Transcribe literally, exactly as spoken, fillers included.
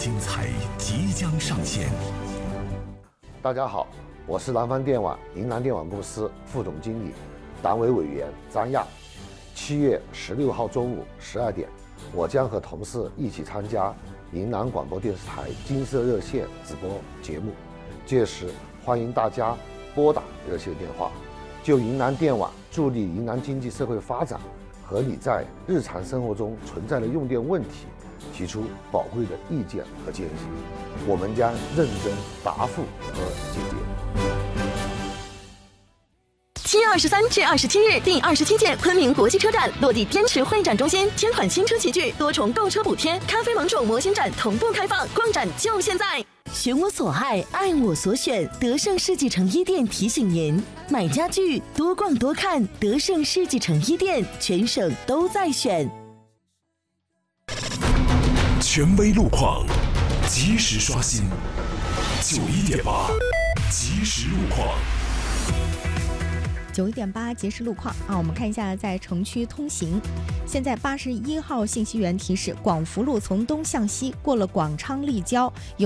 精彩即将上线。 大家好，我是南方电网云南电网公司副总经理、党委委员张亚。七月十六号中午十二点，我将和同事一起参加云南广播电视台金色热线直播节目，届时欢迎大家拨打热线电话，就云南电网助力云南经济社会发展和你在日常生活中存在的用电问题提出宝贵的意见和建议，我们将认真答复和解决。 七月二十三至二十七日，第二十七届昆明国际车展落地滇池会展中心，千款新车齐聚，多重购车补贴，咖啡盟主模型展同步开放，逛展就现在！选我所爱，爱我所选，德胜世纪城一店提醒您：买家具多逛多看，德胜世纪城一店全省都在选。 权威路况，及时刷新。九一点八，即时路况。 九一点八节时路况啊，我们看一下在城区通行。现在八十一号信息源提示，广福路从东向西过了广昌立交有。